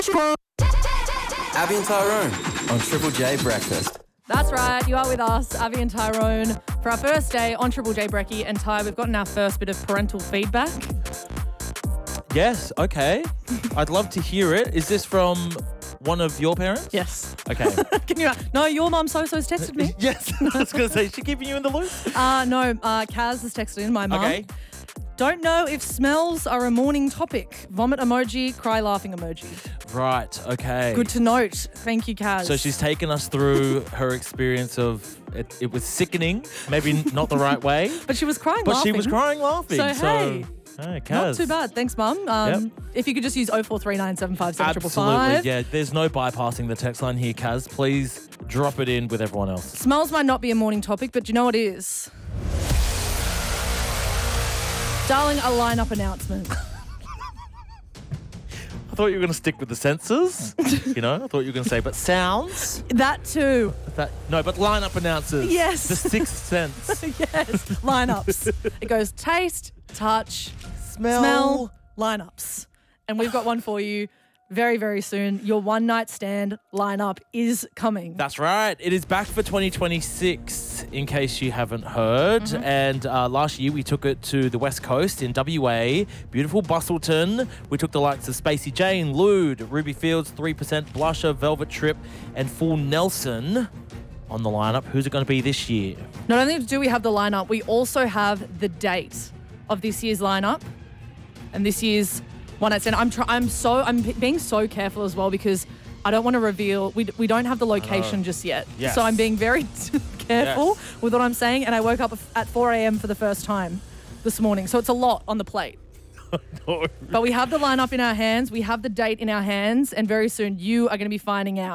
Abby and Tyrone on Triple J Breakfast. That's right, you are with us, Avi and Tyrone, for our first day on Triple J Brekkie. And Ty, we've gotten our first bit of parental feedback. Yes, okay. I'd love to hear it. Is this from one of your parents? Yes. Okay. Can you? No, your mum so-so's texted me. Yes, I was going to say, is she keeping you in the loop? No, Kaz has texted in, my mum. Okay. Don't know if smells are a morning topic. Vomit emoji, cry laughing emoji. Right, okay. Good to note. Thank you, Kaz. So she's taken us through her experience of it was sickening, maybe not the right way. But she was crying But laughing. she was crying laughing. So, hey. Hey, Kaz. Not too bad. Thanks, Mum. Yep. If you could just use 0439 757 Absolutely, yeah. There's no bypassing the text line here, Kaz. Please drop it in with everyone else. Smells might not be a morning topic, but do you know what is? Darling, a lineup announcement. I thought you were going to stick with the senses. I thought you were going to say, but sounds. That too. No, but lineup announcers. Yes. The sixth sense. Yes. Lineups. It goes taste, touch, smell, lineups. And we've got one for you very, very soon. Your one night stand lineup is coming. That's right. It is back for 2026, in case you haven't heard. Mm-hmm. And last year we took it to the West Coast in WA, beautiful Bustleton. We took the likes of Spacey Jane, Lude, Ruby Fields, 3%, Blusher, Velvet Trip, and Full Nelson on the lineup. Who's it going to be this year? Not only do we have the lineup, we also have the date of this year's lineup. And this year's one night stand. I'm being so careful as well because I don't want to reveal. We don't have the location just yet. Yes. So I'm being very careful with what I'm saying. And I woke up at 4 a.m. for the first time this morning. So it's a lot on the plate. No. But we have the lineup in our hands. We have the date in our hands. And very soon you are going to be finding out.